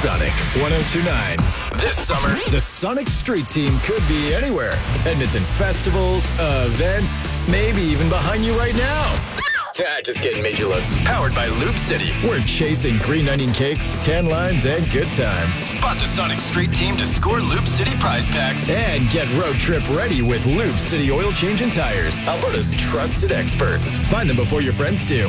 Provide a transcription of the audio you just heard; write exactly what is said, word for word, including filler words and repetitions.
Sonic one oh two point nine. This summer, the Sonic Street Team could be anywhere. Edmonton festivals, events, maybe even behind you right now. Ah, just kidding, made you look. Powered by Loop City. We're chasing green onion cakes, tan lines, and good times. Spot the Sonic Street Team to score Loop City prize packs and get road trip ready with Loop City oil change and tires. Alberta's trusted experts. Find them before your friends do.